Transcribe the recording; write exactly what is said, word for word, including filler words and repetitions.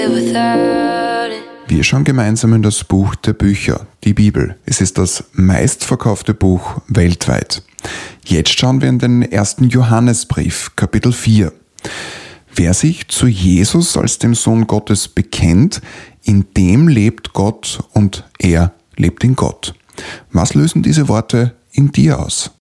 Wir schauen gemeinsam in das Buch der Bücher, die Bibel. Es ist das meistverkaufte Buch weltweit. Jetzt schauen wir in den ersten Johannesbrief, Kapitel vier. Wer sich zu Jesus als dem Sohn Gottes bekennt, in dem lebt Gott und er lebt in Gott. Was lösen diese Worte in dir aus?